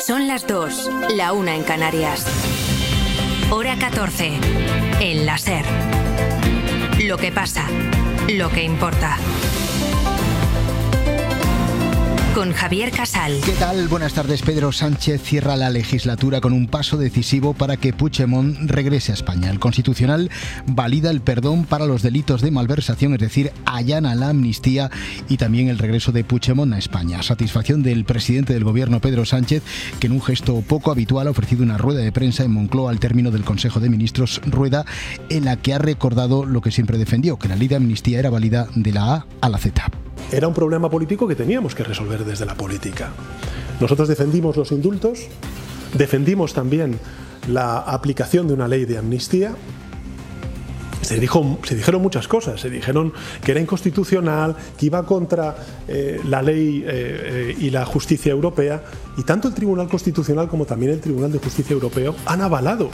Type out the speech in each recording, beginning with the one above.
Son las 2, la 1 en Canarias. Hora 14, en la SER. Lo que pasa, lo que importa. Con Javier Casal. ¿Qué tal? Buenas tardes. Pedro Sánchez cierra la legislatura con un paso decisivo para que Puigdemont regrese a España. El Constitucional valida el perdón para los delitos de malversación, es decir, allana la amnistía y también el regreso de Puigdemont a España. Satisfacción del presidente del gobierno, Pedro Sánchez, que en un gesto poco habitual ha ofrecido una rueda de prensa en Moncloa al término del Consejo de Ministros, rueda en la que ha recordado lo que siempre defendió, que la ley de amnistía era válida de la A a la Z. Era un problema político que teníamos que resolver desde la política. Nosotros defendimos los indultos, defendimos también la aplicación de una ley de amnistía. Se dijeron muchas cosas, se dijeron que era inconstitucional, que iba contra la ley y la justicia europea, y tanto el Tribunal Constitucional como también el Tribunal de Justicia Europeo han avalado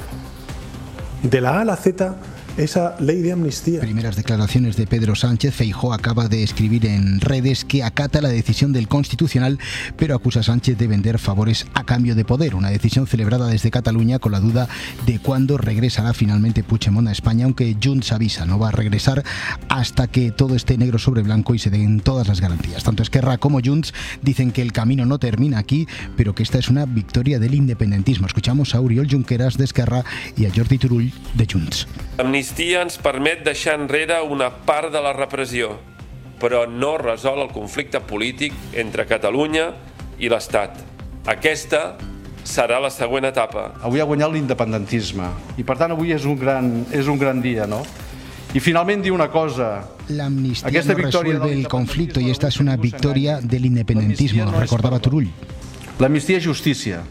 de la A a la Z esa ley de amnistía. Primeras declaraciones de Pedro Sánchez. Feijóo acaba de escribir en redes que acata la decisión del Constitucional, pero acusa a Sánchez de vender favores a cambio de poder. Una decisión celebrada desde Cataluña con la duda de cuándo regresará finalmente Puigdemont a España, aunque Junts avisa, no va a regresar hasta que todo esté negro sobre blanco y se den todas las garantías. Tanto Esquerra como Junts dicen que el camino no termina aquí, pero que esta es una victoria del independentismo. Escuchamos a Oriol Junqueras de Esquerra y a Jordi Turull de Junts. L'amnistia ens permet deixar enrere una part de la repressió, però no resol el conflicte polític entre Catalunya i l'Estat. Aquesta serà la següent etapa. Avui ha guanyat l'independentisme i per tant avui és un gran dia, no? Y finalmente digo una cosa. La amnistía no resuelve el conflicto y esta es una victoria del independentismo, recordaba Turull. La amnistía es justicia.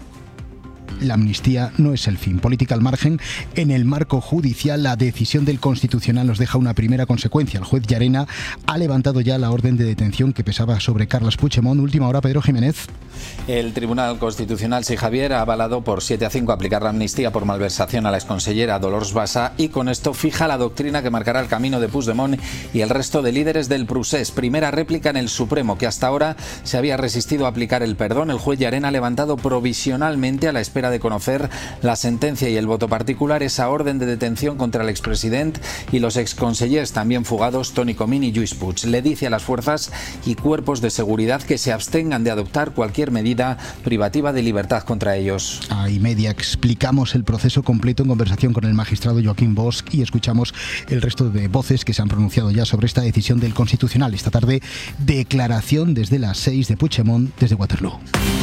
La amnistía no es el fin. Política al margen. En el marco judicial, la decisión del Constitucional nos deja una primera consecuencia. El juez Llarena ha levantado ya la orden de detención que pesaba sobre Carles Puigdemont. Última hora, Pedro Jiménez. El Tribunal Constitucional, sí, Javier, ha avalado por 7-5 aplicar la amnistía por malversación a la exconsellera Dolors Bassa y con esto fija la doctrina que marcará el camino de Puigdemont y el resto de líderes del procés. Primera réplica en el Supremo, que hasta ahora se había resistido a aplicar el perdón. El juez Llarena ha levantado provisionalmente, a la espera de conocer la sentencia y el voto particular, esa orden de detención contra el expresidente y los exconsellers también fugados Toni Comín y Lluís Puig. Le dice a las fuerzas y cuerpos de seguridad que se abstengan de adoptar cualquier medida privativa de libertad contra ellos. A Y-media explicamos el proceso completo en conversación con el magistrado Joaquín Bosch y escuchamos el resto de voces que se han pronunciado ya sobre esta decisión del Constitucional. Esta tarde, declaración desde las 6 de Puigdemont desde Waterloo.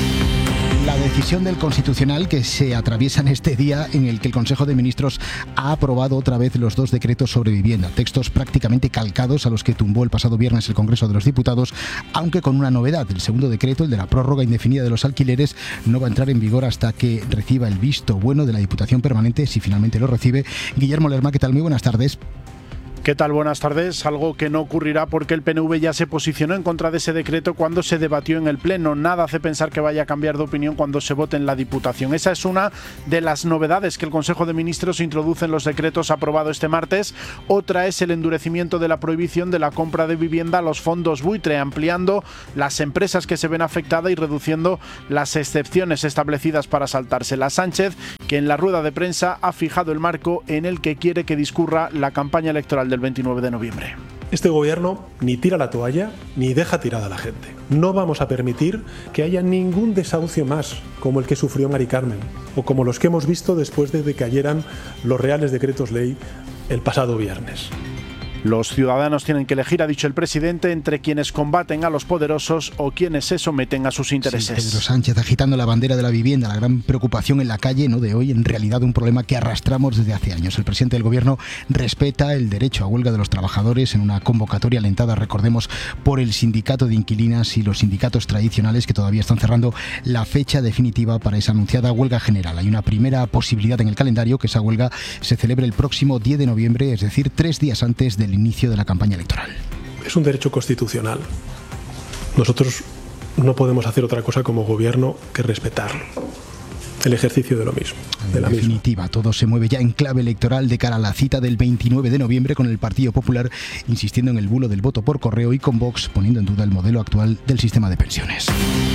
La decisión del Constitucional que se atraviesa en este día en el que el Consejo de Ministros ha aprobado otra vez los 2 decretos sobre vivienda, textos prácticamente calcados a los que tumbó el pasado viernes el Congreso de los Diputados, aunque con una novedad. El segundo decreto, el de la prórroga indefinida de los alquileres, no va a entrar en vigor hasta que reciba el visto bueno de la Diputación Permanente, si finalmente lo recibe. Guillermo Lerma, ¿qué tal? Muy buenas tardes. ¿Qué tal? Buenas tardes. Algo que no ocurrirá porque el PNV ya se posicionó en contra de ese decreto cuando se debatió en el Pleno. Nada hace pensar que vaya a cambiar de opinión cuando se vote en la Diputación. Esa es una de las novedades que el Consejo de Ministros introduce en los decretos aprobados este martes. Otra es el endurecimiento de la prohibición de la compra de vivienda a los fondos buitre, ampliando las empresas que se ven afectadas y reduciendo las excepciones establecidas para saltárselas. Sánchez, que en la rueda de prensa ha fijado el marco en el que quiere que discurra la campaña electoral del 29 de noviembre. Este gobierno ni tira la toalla ni deja tirada a la gente. No vamos a permitir que haya ningún desahucio más como el que sufrió Mari Carmen o como los que hemos visto después de que cayeran los reales decretos ley el pasado viernes. Los ciudadanos tienen que elegir, ha dicho el presidente, entre quienes combaten a los poderosos o quienes se someten a sus intereses. Sí, Pedro Sánchez agitando la bandera de la vivienda, la gran preocupación en la calle, no de hoy, en realidad un problema que arrastramos desde hace años. El presidente del gobierno respeta el derecho a huelga de los trabajadores en una convocatoria alentada, recordemos, por el sindicato de inquilinas y los sindicatos tradicionales que todavía están cerrando la fecha definitiva para esa anunciada huelga general. Hay una primera posibilidad en el calendario, que esa huelga se celebre el próximo 10 de noviembre, es decir, 3 días antes del inicio de la campaña electoral. Es un derecho constitucional. Nosotros no podemos hacer otra cosa como gobierno que respetarlo. El ejercicio de lo mismo. En definitiva, todo se mueve ya en clave electoral de cara a la cita del 29 de noviembre con el Partido Popular insistiendo en el bulo del voto por correo y con Vox poniendo en duda el modelo actual del sistema de pensiones.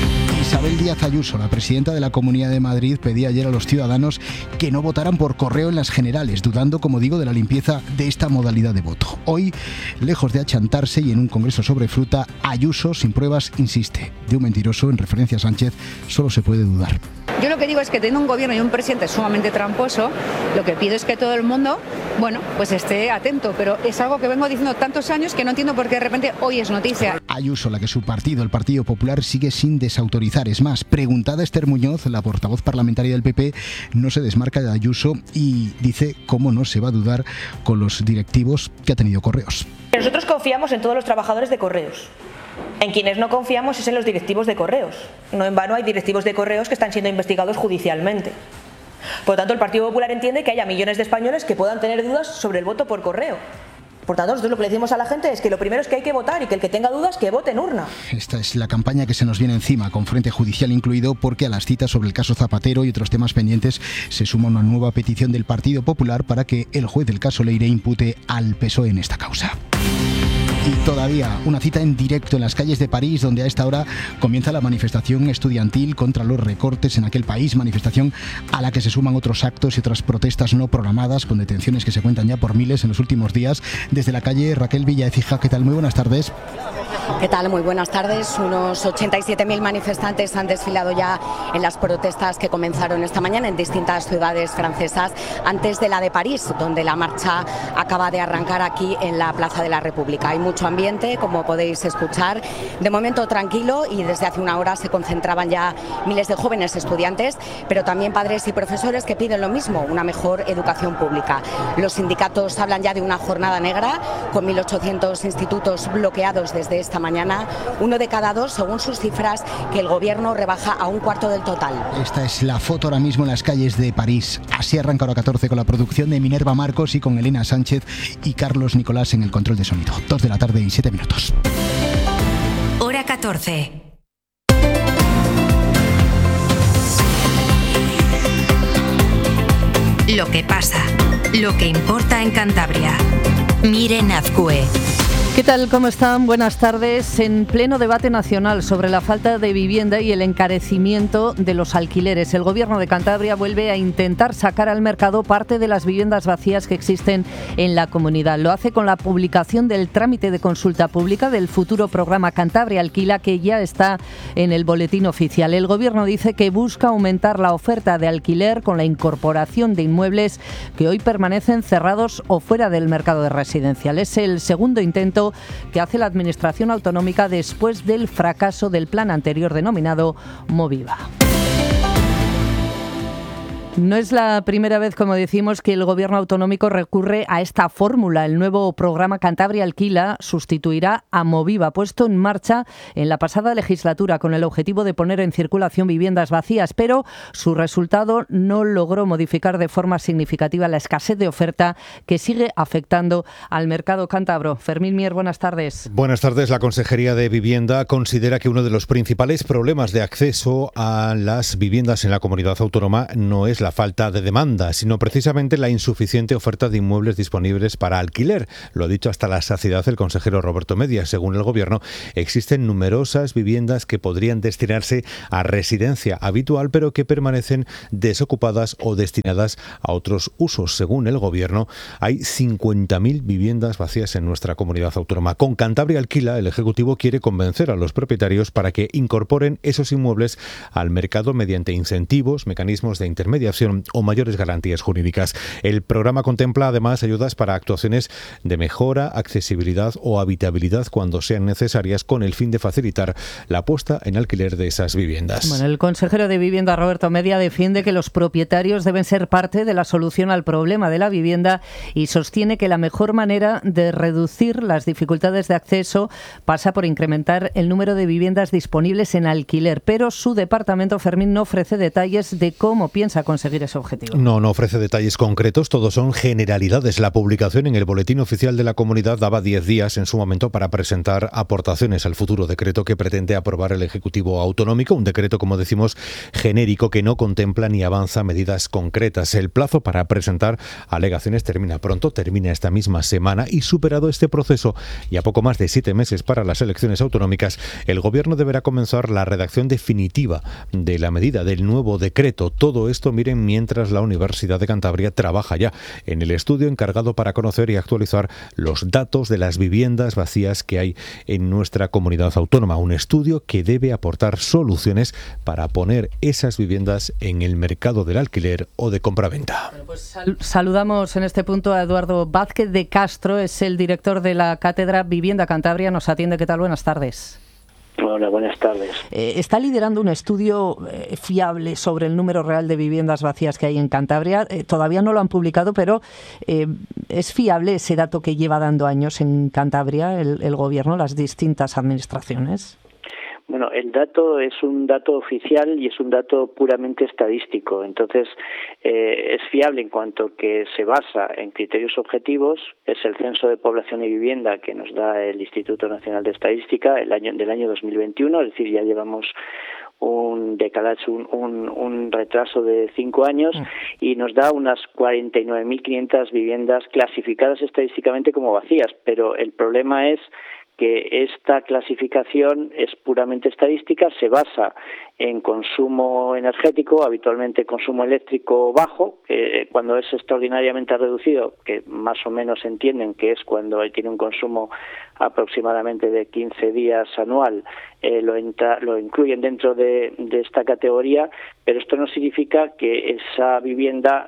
Isabel Díaz Ayuso, la presidenta de la Comunidad de Madrid, pedía ayer a los ciudadanos que no votaran por correo en las generales, dudando, como digo, de la limpieza de esta modalidad de voto. Hoy, lejos de achantarse y en un congreso sobre fruta, Ayuso, sin pruebas, insiste. De un mentiroso, en referencia a Sánchez, solo se puede dudar. Yo lo que digo es que teniendo un gobierno y un presidente sumamente tramposo, lo que pido es que todo el mundo, pues esté atento, pero es algo que vengo diciendo tantos años que no entiendo por qué de repente hoy es noticia. Ayuso, la que su partido, el Partido Popular, sigue sin desautorizar. Es más, preguntada a Esther Muñoz, la portavoz parlamentaria del PP, no se desmarca de Ayuso y dice cómo no se va a dudar con los directivos que ha tenido Correos. Nosotros confiamos en todos los trabajadores de Correos. En quienes no confiamos es en los directivos de Correos. No en vano hay directivos de Correos que están siendo investigados judicialmente. Por lo tanto, el Partido Popular entiende que haya millones de españoles que puedan tener dudas sobre el voto por correo. Por tanto, nosotros lo que le decimos a la gente es que lo primero es que hay que votar y que el que tenga dudas que vote en urna. Esta es la campaña que se nos viene encima, con frente judicial incluido, porque a las citas sobre el caso Zapatero y otros temas pendientes se suma una nueva petición del Partido Popular para que el juez del caso Leire impute al PSOE en esta causa. Y todavía una cita en directo en las calles de París, donde a esta hora comienza la manifestación estudiantil contra los recortes en aquel país, manifestación a la que se suman otros actos y otras protestas no programadas, con detenciones que se cuentan ya por miles en los últimos días. Desde la calle, Raquel Villaecija, ¿qué tal? Muy buenas tardes. ¿Qué tal? Muy buenas tardes. Unos 87.000 manifestantes han desfilado ya en las protestas que comenzaron esta mañana en distintas ciudades francesas, antes de la de París, donde la marcha acaba de arrancar aquí en la Plaza de la República. Hay mucho ambiente, como podéis escuchar, de momento tranquilo, y desde hace una hora se concentraban ya miles de jóvenes estudiantes, pero también padres y profesores que piden lo mismo, una mejor educación pública. Los sindicatos hablan ya de una jornada negra, con 1.800 institutos bloqueados desde esta mañana, 1 de cada 2, según sus cifras, que el gobierno rebaja a 1/4 del total. Esta es la foto ahora mismo en las calles de París. Así arranca Hora 14 con la producción de Minerva Marcos y con Elena Sánchez y Carlos Nicolás en el control de sonido. 2 de la tarde y 7 minutos. Hora 14. Lo que pasa, lo que importa en Cantabria. Miren Azcue. ¿Qué tal? ¿Cómo están? Buenas tardes. En pleno debate nacional sobre la falta de vivienda y el encarecimiento de los alquileres, el Gobierno de Cantabria vuelve a intentar sacar al mercado parte de las viviendas vacías que existen en la comunidad. Lo hace con la publicación del trámite de consulta pública del futuro programa Cantabria Alquila, que ya está en el boletín oficial. El Gobierno dice que busca aumentar la oferta de alquiler con la incorporación de inmuebles que hoy permanecen cerrados o fuera del mercado de residencial. Es el segundo intento que hace la Administración autonómica después del fracaso del plan anterior denominado Moviva. No es la primera vez, como decimos, que el Gobierno autonómico recurre a esta fórmula. El nuevo programa Cantabria Alquila sustituirá a Moviva, puesto en marcha en la pasada legislatura con el objetivo de poner en circulación viviendas vacías, pero su resultado no logró modificar de forma significativa la escasez de oferta que sigue afectando al mercado cántabro. Fermín Mier, buenas tardes. Buenas tardes. La Consejería de Vivienda considera que uno de los principales problemas de acceso a las viviendas en la comunidad autónoma no es la falta de demanda, sino precisamente la insuficiente oferta de inmuebles disponibles para alquiler. Lo ha dicho hasta la saciedad el consejero Roberto Media. Según el Gobierno, existen numerosas viviendas que podrían destinarse a residencia habitual, pero que permanecen desocupadas o destinadas a otros usos. Según el Gobierno, hay 50.000 viviendas vacías en nuestra comunidad autónoma. Con Cantabria Alquila, el Ejecutivo quiere convencer a los propietarios para que incorporen esos inmuebles al mercado mediante incentivos, mecanismos de intermediación o mayores garantías jurídicas. El programa contempla además ayudas para actuaciones de mejora, accesibilidad o habitabilidad cuando sean necesarias, con el fin de facilitar la puesta en alquiler de esas viviendas. Bueno, el consejero de Vivienda, Roberto Media, defiende que los propietarios deben ser parte de la solución al problema de la vivienda y sostiene que la mejor manera de reducir las dificultades de acceso pasa por incrementar el número de viviendas disponibles en alquiler. Pero su departamento, Fermín, no ofrece detalles de cómo piensa conseguir conseguir ese objetivo. No ofrece detalles concretos, todos son generalidades. La publicación en el Boletín Oficial de la Comunidad daba 10 días en su momento para presentar aportaciones al futuro decreto que pretende aprobar el Ejecutivo Autonómico, un decreto, como decimos, genérico que no contempla ni avanza medidas concretas. El plazo para presentar alegaciones termina pronto, termina esta misma semana, y superado este proceso y a poco más de 7 meses para las elecciones autonómicas, el Gobierno deberá comenzar la redacción definitiva de la medida del nuevo decreto. Todo esto, miren, mientras la Universidad de Cantabria trabaja ya en el estudio encargado para conocer y actualizar los datos de las viviendas vacías que hay en nuestra comunidad autónoma. Un estudio que debe aportar soluciones para poner esas viviendas en el mercado del alquiler o de compraventa. Bueno, pues saludamos en este punto a Eduardo Vázquez de Castro, es el director de la Cátedra Vivienda Cantabria. Nos atiende. ¿Qué tal? Buenas tardes. Hola, buenas tardes. Está liderando un estudio fiable sobre el número real de viviendas vacías que hay en Cantabria. Todavía no lo han publicado, pero ¿es fiable ese dato que lleva dando años en Cantabria el Gobierno, las distintas administraciones? Bueno, el dato es un dato oficial y es un dato puramente estadístico. Entonces, es fiable en cuanto que se basa en criterios objetivos. Es el Censo de Población y Vivienda que nos da el Instituto Nacional de Estadística del año 2021, es decir, ya llevamos un retraso de 5 años y nos da unas 49.500 viviendas clasificadas estadísticamente como vacías, pero el problema es que esta clasificación es puramente estadística, se basa en consumo energético, habitualmente consumo eléctrico bajo, cuando es extraordinariamente reducido, que más o menos entienden que es cuando tiene un consumo aproximadamente de 15 días anual, lo incluyen dentro de esta categoría, pero esto no significa que esa vivienda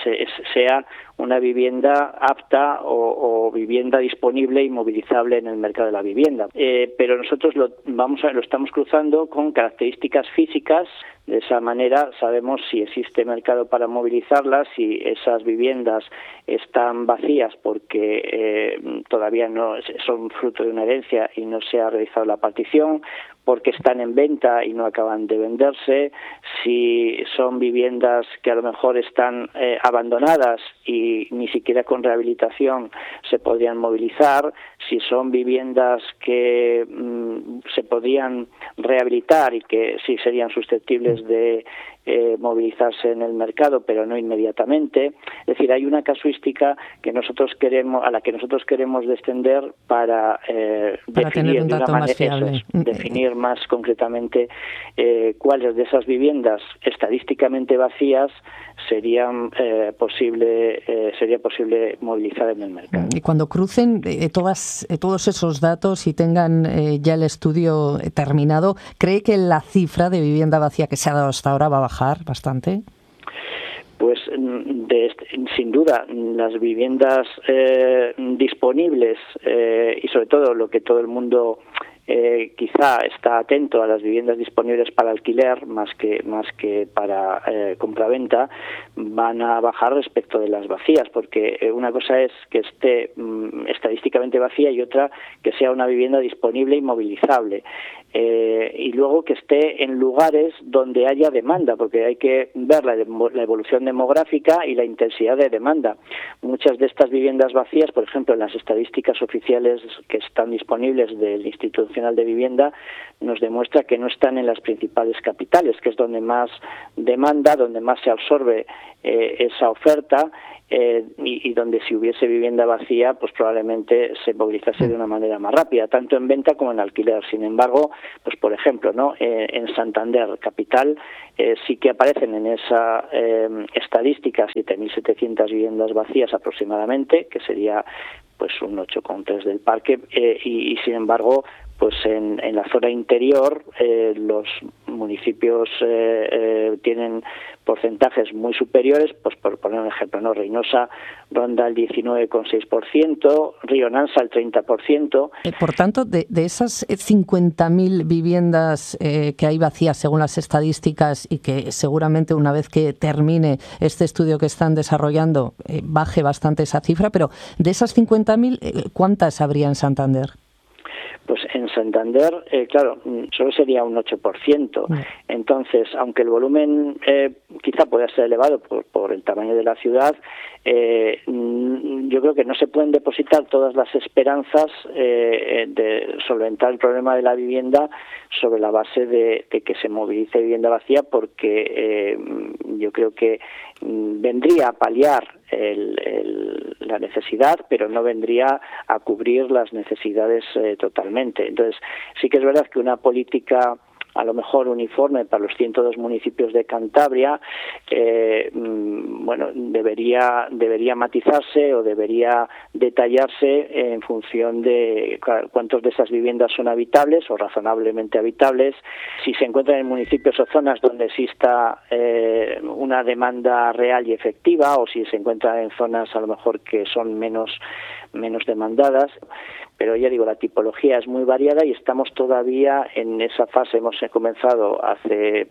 sea una vivienda apta o vivienda disponible y movilizable en el mercado de la vivienda. Pero nosotros lo estamos cruzando con características físicas. De esa manera sabemos si existe mercado para movilizarlas, si esas viviendas están vacías porque todavía no son fruto de una herencia y no se ha realizado la partición, porque están en venta y no acaban de venderse, si son viviendas que a lo mejor están abandonadas y ni siquiera con rehabilitación se podrían movilizar, si son viviendas que se podrían rehabilitar y que sí serían susceptibles de movilizarse en el mercado, pero no inmediatamente. Es decir, hay una casuística que a la que nosotros queremos descender para definir de una manera, definir más concretamente cuáles de esas viviendas estadísticamente vacías sería posible movilizar en el mercado. Y cuando crucen todos esos datos y tengan ya el estudio terminado, ¿cree que la cifra de vivienda vacía que se ha dado hasta ahora va a bajar bastante? Pues sin duda, las viviendas disponibles y sobre todo lo que todo el mundo quizá está atento a las viviendas disponibles para alquiler más que para compraventa, van a bajar respecto de las vacías, porque una cosa es que esté estadísticamente vacía y otra que sea una vivienda disponible y movilizable. Y luego que esté en lugares donde haya demanda, porque hay que ver la evolución demográfica y la intensidad de demanda. Muchas de estas viviendas vacías, por ejemplo, en las estadísticas oficiales que están disponibles del Instituto Nacional de Vivienda, nos demuestra que no están en las principales capitales, que es donde más demanda, donde más se absorbe esa oferta, y donde si hubiese vivienda vacía, pues probablemente se movilizase de una manera más rápida, tanto en venta como en alquiler. Sin embargo, pues por ejemplo, en Santander capital sí que aparecen en esa estadística 7.700 viviendas vacías aproximadamente, que sería pues un 8,3 del parque, y sin embargo pues en la zona interior los municipios tienen porcentajes muy superiores, pues por poner un ejemplo, Reynosa ronda el 19,6%, Río Nansa el 30%. Por tanto, de esas 50.000 viviendas que hay vacías según las estadísticas y que seguramente una vez que termine este estudio que están desarrollando baje bastante esa cifra, pero de esas 50.000, ¿cuántas habría en Santander? Pues en Santander, claro, solo sería un 8%. Entonces, aunque el volumen quizá pueda ser elevado por el tamaño de la ciudad, yo creo que no se pueden depositar todas las esperanzas de solventar el problema de la vivienda sobre la base de que se movilice vivienda vacía, porque yo creo que vendría a paliar la necesidad, pero no vendría a cubrir las necesidades totalmente. Entonces, sí que es verdad que una política a lo mejor uniforme para los 102 municipios de Cantabria, debería matizarse o debería detallarse en función de cuántos de esas viviendas son habitables o razonablemente habitables, si se encuentran en municipios o zonas donde exista una demanda real y efectiva, o si se encuentran en zonas a lo mejor que son menos demandadas. Pero ya digo, la tipología es muy variada y estamos todavía en esa fase. Hemos comenzado hace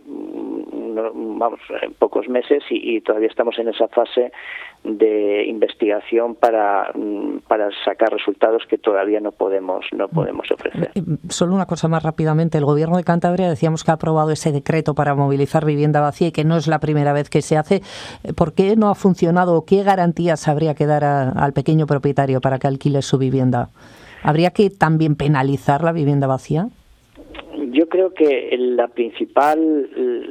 pocos meses y todavía estamos en esa fase de investigación para sacar resultados que todavía no podemos ofrecer. Solo una cosa más rápidamente. El Gobierno de Cantabria, decíamos que ha aprobado ese decreto para movilizar vivienda vacía y que no es la primera vez que se hace. ¿Por qué no ha funcionado o qué garantías habría que dar al pequeño propietario para que alquile su vivienda? ¿Habría que también penalizar la vivienda vacía? Yo creo que el principal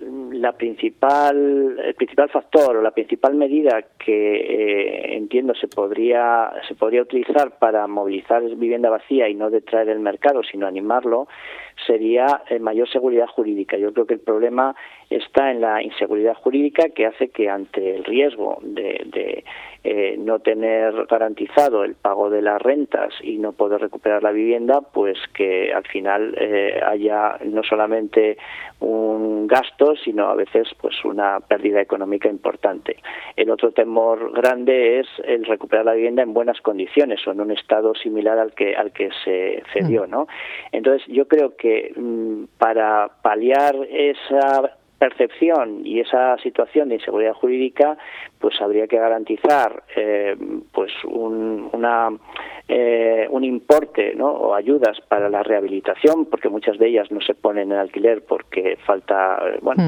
factor o la principal medida que entiendo se podría utilizar para movilizar vivienda vacía y no detraer el mercado, sino animarlo, sería mayor seguridad jurídica. Yo creo que el problema está en la inseguridad jurídica, que hace que ante el riesgo de no tener garantizado el pago de las rentas y no poder recuperar la vivienda, pues que al final haya no solamente un gasto, sino a veces pues una pérdida económica importante. El otro temor grande es el recuperar la vivienda en buenas condiciones o en un estado similar al que se cedió, ¿no? Entonces yo creo que para paliar esa percepción y esa situación de inseguridad jurídica, pues habría que garantizar un importe, ¿no?, o ayudas para la rehabilitación, porque muchas de ellas no se ponen en alquiler porque falta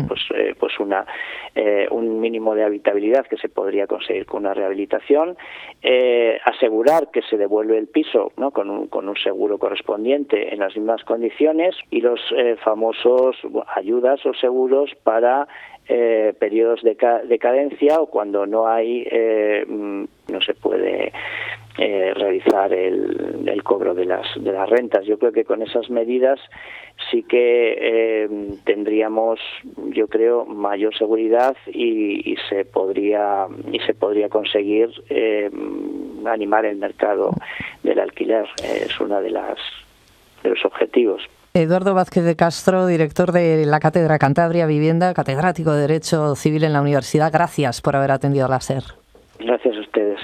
un mínimo de habitabilidad que se podría conseguir con una rehabilitación, asegurar que se devuelve el piso, ¿no?, con un seguro correspondiente en las mismas condiciones, y los famosos ayudas o seguros para periodos de cadencia o cuando no se puede realizar el cobro de las rentas. Yo creo que con esas medidas sí que tendríamos, yo creo, mayor seguridad y se podría conseguir animar el mercado del alquiler. Es uno de los objetivos. Eduardo Vázquez de Castro, director de la Cátedra Cantabria Vivienda, catedrático de Derecho Civil en la Universidad. Gracias por haber atendido a la SER. Gracias a ustedes.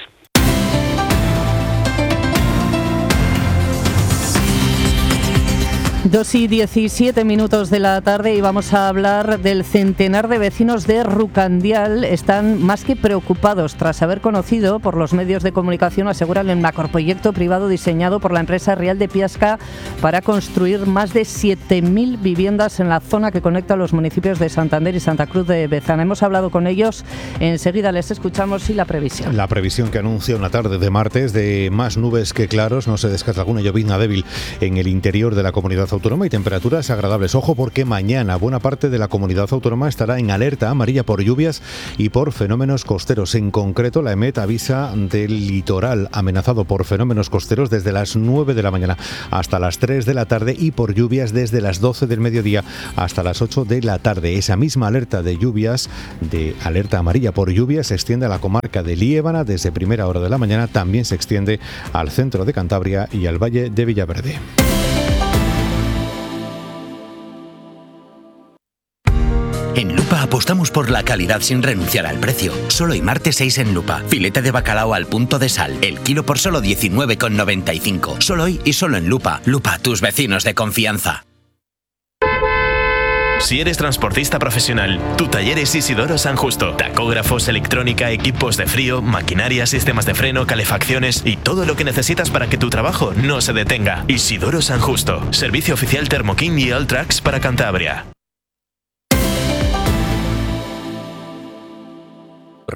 2:17 de la tarde y vamos a hablar del centenar de vecinos de Rucandial. Están más que preocupados tras haber conocido por los medios de comunicación, aseguran, el macroproyecto privado diseñado por la empresa Rial de Piasca para construir más de 7.000 viviendas en la zona que conecta a los municipios de Santander y Santa Cruz de Bezana. Hemos hablado con ellos, enseguida les escuchamos y la previsión. La previsión que anuncia una tarde de martes de más nubes que claros, no se descarta alguna llovizna débil en el interior de la comunidad autónoma y temperaturas agradables. Ojo, porque mañana buena parte de la comunidad autónoma estará en alerta amarilla por lluvias y por fenómenos costeros. En concreto, la EMET avisa del litoral amenazado por fenómenos costeros desde las 9 de la mañana hasta las 3 de la tarde y por lluvias desde las 12 del mediodía hasta las 8 de la tarde. Esa misma alerta de lluvias, de alerta amarilla por lluvias, se extiende a la comarca de Liébana desde primera hora de la mañana. También se extiende al centro de Cantabria y al valle de Villaverde. En Lupa apostamos por la calidad sin renunciar al precio. Solo hoy martes 6 en Lupa. Filete de bacalao al punto de sal. El kilo por solo 19,95. Solo hoy y solo en Lupa. Lupa, tus vecinos de confianza. Si eres transportista profesional, tu taller es Isidoro San Justo. Tacógrafos, electrónica, equipos de frío, maquinaria, sistemas de freno, calefacciones y todo lo que necesitas para que tu trabajo no se detenga. Isidoro San Justo. Servicio oficial Thermo King y Alltrax para Cantabria.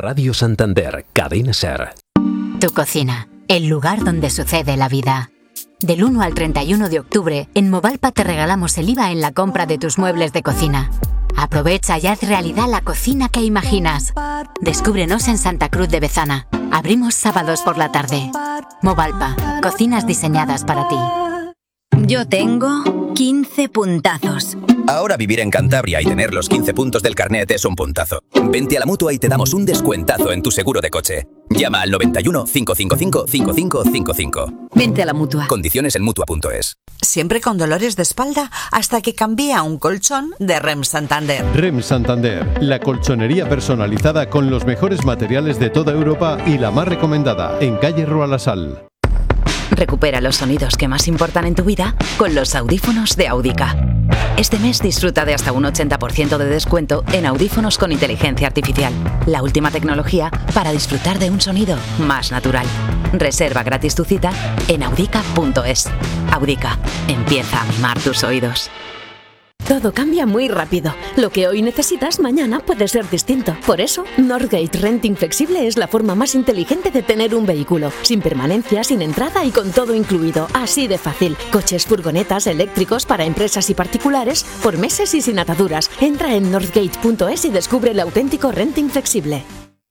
Radio Santander, Cadena SER. Tu cocina, el lugar donde sucede la vida. Del 1 al 31 de octubre, en Movalpa te regalamos el IVA en la compra de tus muebles de cocina. Aprovecha y haz realidad la cocina que imaginas. Descúbrenos en Santa Cruz de Bezana. Abrimos sábados por la tarde. Movalpa, cocinas diseñadas para ti. Yo tengo 15 puntazos. Ahora vivir en Cantabria y tener los 15 puntos del carnet es un puntazo. Vente a la Mutua y te damos un descuentazo en tu seguro de coche. Llama al 91 555 5555. Vente a la Mutua. Condiciones en Mutua.es. Siempre con dolores de espalda hasta que cambié a un colchón de REM Santander. REM Santander, la colchonería personalizada con los mejores materiales de toda Europa y la más recomendada, en calle Rua La Sal. Recupera los sonidos que más importan en tu vida con los audífonos de Audica. Este mes disfruta de hasta un 80% de descuento en audífonos con inteligencia artificial. La última tecnología para disfrutar de un sonido más natural. Reserva gratis tu cita en audica.es. Audica, empieza a mimar tus oídos. Todo cambia muy rápido. Lo que hoy necesitas, mañana puede ser distinto. Por eso, Northgate Renting Flexible es la forma más inteligente de tener un vehículo. Sin permanencia, sin entrada y con todo incluido. Así de fácil. Coches, furgonetas, eléctricos para empresas y particulares, por meses y sin ataduras. Entra en northgate.es y descubre el auténtico renting flexible.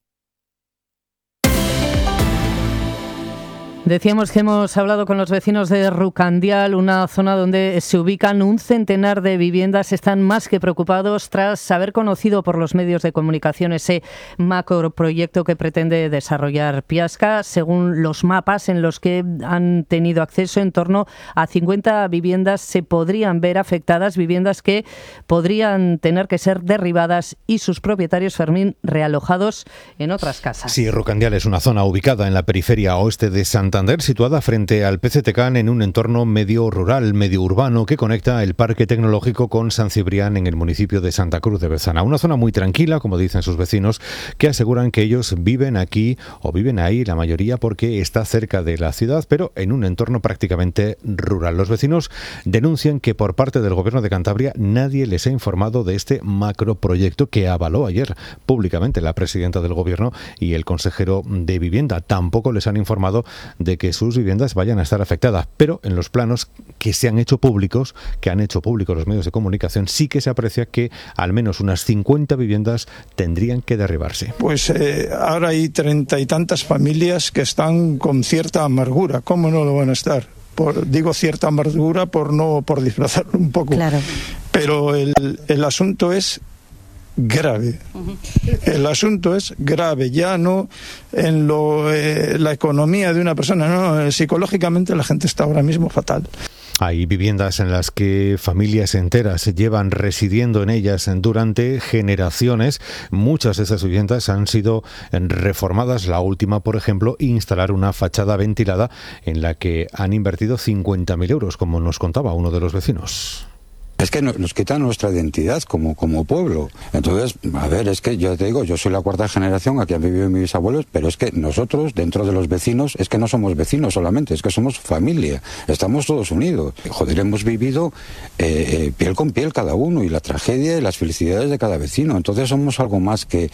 Decíamos que hemos hablado con los vecinos de Rucandial, una zona donde se ubican un centenar de viviendas. Están más que preocupados tras haber conocido por los medios de comunicación ese macroproyecto que pretende desarrollar Piasca. Según los mapas en los que han tenido acceso, en torno a 50 viviendas se podrían ver afectadas, viviendas que podrían tener que ser derribadas y sus propietarios, Fermín, realojados en otras casas. Sí, Rucandial es una zona ubicada en la periferia oeste de Santander, situada frente al PCTCAN en un entorno medio rural, medio urbano, que conecta el Parque Tecnológico con San Cibrián en el municipio de Santa Cruz de Bezana. Una zona muy tranquila, como dicen sus vecinos, que aseguran que ellos viven aquí o viven ahí, la mayoría porque está cerca de la ciudad, pero en un entorno prácticamente rural. Los vecinos denuncian que por parte del Gobierno de Cantabria nadie les ha informado de este macroproyecto que avaló ayer públicamente la presidenta del Gobierno y el consejero de Vivienda. Tampoco les han informado de que sus viviendas vayan a estar afectadas, pero en los planos que se han hecho públicos, que han hecho públicos los medios de comunicación, sí que se aprecia que al menos unas 50 viviendas tendrían que derribarse. Pues ahora hay 30 y tantas familias que están con cierta amargura. ¿Cómo no lo van a estar? Digo cierta amargura por disfrazarlo un poco. Claro. Pero el asunto es grave. El asunto es grave, ya no en la economía de una persona, no, psicológicamente la gente está ahora mismo fatal. Hay viviendas en las que familias enteras llevan residiendo en ellas durante generaciones. Muchas de esas viviendas han sido reformadas. La última, por ejemplo, instalar una fachada ventilada en la que han invertido 50.000 euros, como nos contaba uno de los vecinos. Es que nos quitan nuestra identidad como pueblo. Entonces, a ver, es que yo te digo, yo soy la cuarta generación, aquí han vivido mis bisabuelos, pero es que nosotros, dentro de los vecinos, es que no somos vecinos solamente, es que somos familia, estamos todos unidos. Joder, hemos vivido piel con piel cada uno, y la tragedia y las felicidades de cada vecino. Entonces somos algo más que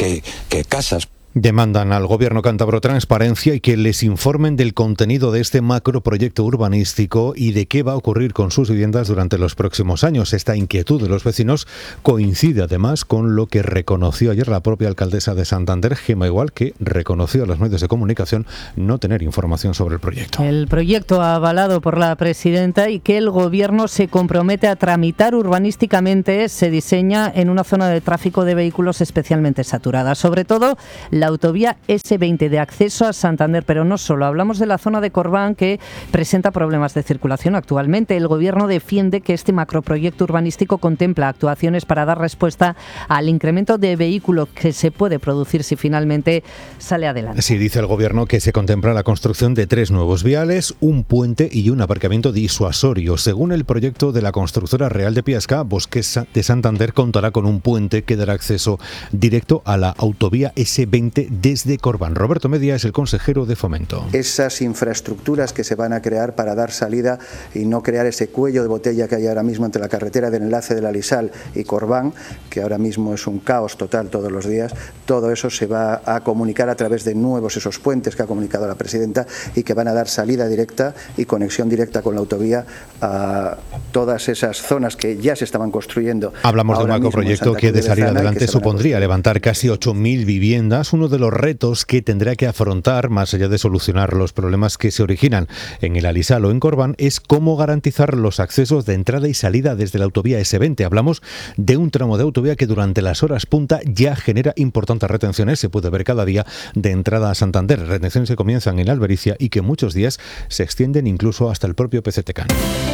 casas. Demandan al Gobierno cántabro transparencia y que les informen del contenido de este macroproyecto urbanístico y de qué va a ocurrir con sus viviendas durante los próximos años. Esta inquietud de los vecinos coincide además con lo que reconoció ayer la propia alcaldesa de Santander, Gemma Igual, que reconoció a los medios de comunicación no tener información sobre el proyecto. El proyecto avalado por la presidenta y que el Gobierno se compromete a tramitar urbanísticamente se diseña en una zona de tráfico de vehículos especialmente saturada. Sobre todo la autovía S20 de acceso a Santander, pero no solo. Hablamos de la zona de Corbán, que presenta problemas de circulación actualmente. El Gobierno defiende que este macroproyecto urbanístico contempla actuaciones para dar respuesta al incremento de vehículos que se puede producir si finalmente sale adelante. Sí, dice el Gobierno que se contempla la construcción de 3 nuevos viales, un puente y un aparcamiento disuasorio. Según el proyecto de la constructora Real de Piasca, Bosques de Santander contará con un puente que dará acceso directo a la autovía S20 S20 desde Corban. Roberto Media es el consejero de Fomento. Esas infraestructuras que se van a crear para dar salida y no crear ese cuello de botella que hay ahora mismo entre la carretera del enlace de la Lisal y Corban, que ahora mismo es un caos total todos los días, todo eso se va a comunicar a través de nuevos esos puentes que ha comunicado la presidenta y que van a dar salida directa y conexión directa con la autovía a todas esas zonas que ya se estaban construyendo. Hablamos de un macroproyecto que de salir adelante supondría levantar casi 8.000 viviendas, uno de los retos que tendrá que afrontar, más allá de solucionar los problemas que se originan en el Alisal o en Corban, es cómo garantizar los accesos de entrada y salida desde la autovía S20. Hablamos de un tramo de autovía que durante las horas punta ya genera importantes retenciones, se puede ver cada día de entrada a Santander, retenciones que comienzan en Albericia y que muchos días se extienden incluso hasta el propio PCTCAN.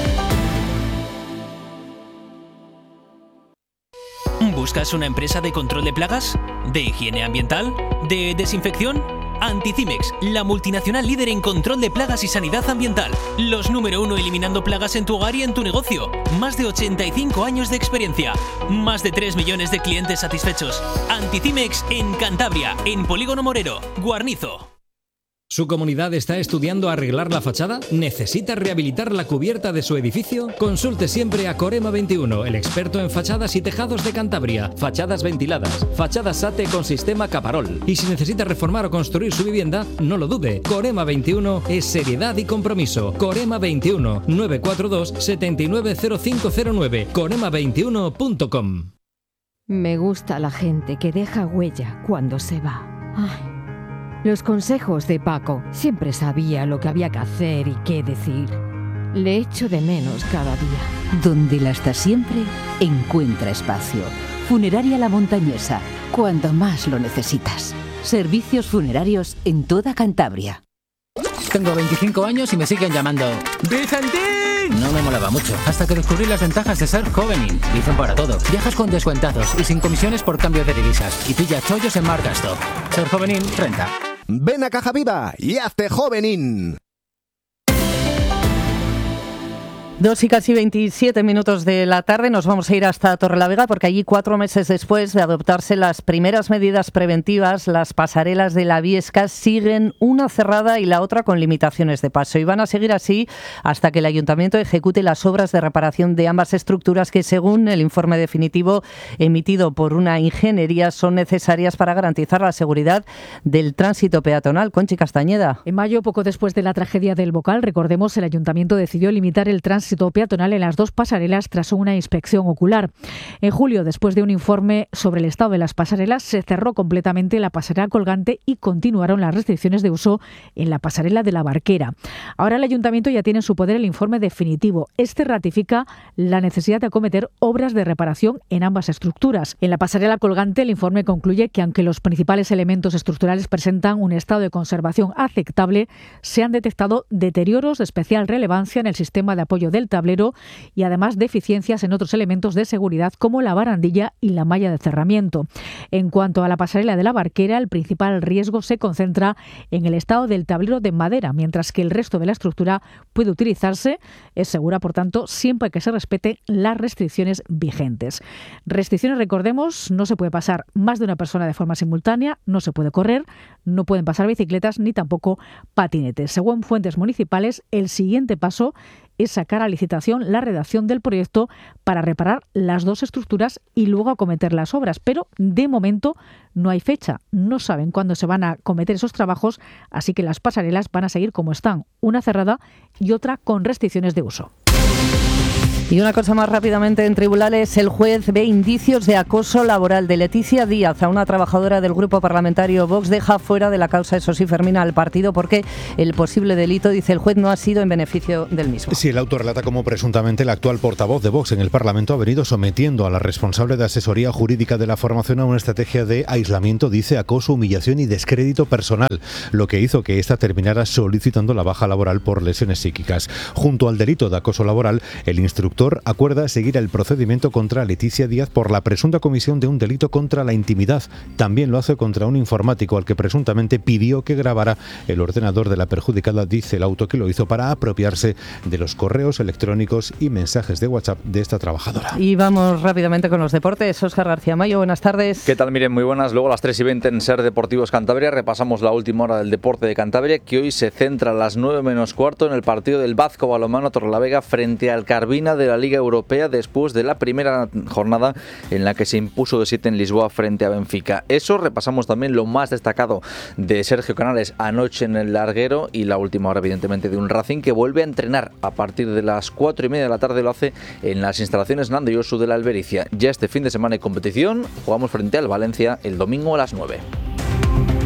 ¿Buscas una empresa de control de plagas? ¿De higiene ambiental? ¿De desinfección? Anticimex, la multinacional líder en control de plagas y sanidad ambiental. Los número 1 eliminando plagas en tu hogar y en tu negocio. Más de 85 años de experiencia. Más de 3 millones de clientes satisfechos. Anticimex en Cantabria, en Polígono Morero, Guarnizo. ¿Su comunidad está estudiando arreglar la fachada? ¿Necesita rehabilitar la cubierta de su edificio? Consulte siempre a Corema 21, el experto en fachadas y tejados de Cantabria. Fachadas ventiladas, fachadas SATE con sistema Caparol. Y si necesita reformar o construir su vivienda, no lo dude. Corema 21 es seriedad y compromiso. Corema 21 942 790509. corema21.com. Me gusta la gente que deja huella cuando se va. Ay. Los consejos de Paco. Siempre sabía lo que había que hacer y qué decir. Le echo de menos cada día. Donde la está siempre, encuentra espacio. Funeraria La Montañesa, cuando más lo necesitas. Servicios funerarios en toda Cantabria. Tengo 25 años y me siguen llamando ¡Vicentín! No me molaba mucho, hasta que descubrí las ventajas de ser Jovenin. Dicen para todo. Viajas con descuentazos y sin comisiones por cambio de divisas. Y pilla chollos en Marcasto. Ser Jovenin renta. Ven a Caja Viva y hazte Jovenin. 2 y casi 27 minutos de la tarde, nos vamos a ir hasta Torrelavega porque allí 4 meses después de adoptarse las primeras medidas preventivas, las pasarelas de la Viesca siguen una cerrada y la otra con limitaciones de paso y van a seguir así hasta que el Ayuntamiento ejecute las obras de reparación de ambas estructuras que, según el informe definitivo emitido por una ingeniería, son necesarias para garantizar la seguridad del tránsito peatonal. Conchi Castañeda. En mayo, poco después de la tragedia del Bocal, recordemos, el Ayuntamiento decidió limitar el tránsito peatonal en las 2 pasarelas tras una inspección ocular. En julio, después de un informe sobre el estado de las pasarelas, se cerró completamente la pasarela colgante y continuaron las restricciones de uso en la pasarela de la Barquera. Ahora el Ayuntamiento ya tiene en su poder el informe definitivo. Este ratifica la necesidad de acometer obras de reparación en ambas estructuras. En la pasarela colgante, el informe concluye que aunque los principales elementos estructurales presentan un estado de conservación aceptable, se han detectado deterioros de especial relevancia en el sistema de apoyo del tablero y además deficiencias en otros elementos de seguridad como la barandilla y la malla de cerramiento. En cuanto a la pasarela de la Barquera, el principal riesgo se concentra en el estado del tablero de madera, mientras que el resto de la estructura puede utilizarse, es segura, por tanto, siempre que se respeten las restricciones vigentes. Restricciones, recordemos, no se puede pasar más de una persona de forma simultánea, no se puede correr, no pueden pasar bicicletas ni tampoco patinetes. Según fuentes municipales, el siguiente paso es sacar a licitación la redacción del proyecto para reparar las 2 estructuras y luego acometer las obras. Pero de momento no hay fecha, no saben cuándo se van a acometer esos trabajos, así que las pasarelas van a seguir como están, una cerrada y otra con restricciones de uso. Y una cosa más rápidamente, en tribunales el juez ve indicios de acoso laboral de Leticia Díaz, a una trabajadora del grupo parlamentario Vox. Deja fuera de la causa, eso sí, Fermín, al partido porque el posible delito, dice el juez, no ha sido en beneficio del mismo. Sí, el auto relata cómo presuntamente el actual portavoz de Vox en el Parlamento ha venido sometiendo a la responsable de asesoría jurídica de la formación a una estrategia de aislamiento, dice, acoso, humillación y descrédito personal, lo que hizo que ésta terminara solicitando la baja laboral por lesiones psíquicas. Junto al delito de acoso laboral, el instructor instructor acuerda seguir el procedimiento contra Leticia Díaz por la presunta comisión de un delito contra la intimidad. También lo hace contra un informático al que presuntamente pidió que grabara el ordenador de la perjudicada. Dice el auto que lo hizo para apropiarse de los correos electrónicos y mensajes de WhatsApp de esta trabajadora. Y vamos rápidamente con los deportes. Óscar García Mayo, buenas tardes. ¿Qué tal? Miren, muy buenas. Luego a las 3:20 en Ser Deportivos Cantabria repasamos la última hora del deporte de Cantabria, que hoy se centra a las 9 menos cuarto en el partido del Vazco Balonmano Torrelavega frente al Carvina de la Liga Europea, después de la primera jornada en la que se impuso de 7 en Lisboa frente a Benfica. Eso, repasamos también lo más destacado de Sergio Canales anoche en el larguero, y la última hora evidentemente de un Racing que vuelve a entrenar a partir de las 4:30 de la tarde. Lo hace en las instalaciones Nando Yosu de la Albericia. Ya este fin de semana hay competición, jugamos frente al Valencia el domingo a las 9.